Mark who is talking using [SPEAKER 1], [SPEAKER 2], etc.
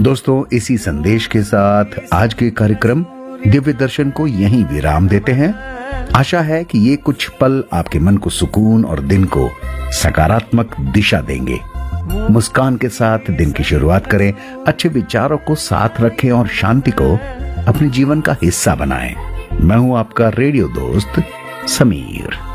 [SPEAKER 1] दोस्तों, इसी संदेश के साथ आज के कार्यक्रम दिव्य दर्शन को यहीं विराम देते हैं। आशा है कि ये कुछ पल आपके मन को सुकून और दिन को सकारात्मक दिशा देंगे। मुस्कान के साथ दिन की शुरुआत करें, अच्छे विचारों को साथ रखें और शांति को अपने जीवन का हिस्सा बनाएं। मैं हूं आपका रेडियो दोस्त समीर।